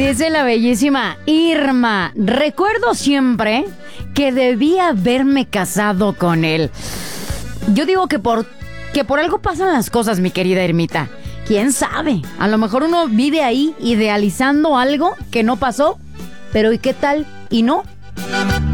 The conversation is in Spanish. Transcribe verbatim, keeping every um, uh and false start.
Dice la bellísima Irma, recuerdo siempre que debía haberme casado con él. Yo digo que por, que por algo pasan las cosas, mi querida Ermita. ¿Quién sabe? A lo mejor uno vive ahí idealizando algo que no pasó, pero ¿y qué tal? ¿Y no?